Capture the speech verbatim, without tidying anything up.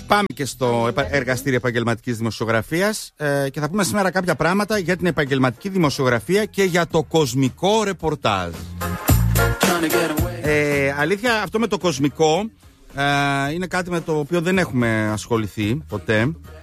Πάμε και στο εργαστήριο επαγγελματικής δημοσιογραφίας ε, και θα πούμε σήμερα κάποια πράγματα για την επαγγελματική δημοσιογραφία και για το κοσμικό ρεπορτάζ. Ε, αλήθεια, αυτό με το κοσμικό ε, είναι κάτι με το οποίο δεν έχουμε ασχοληθεί ποτέ.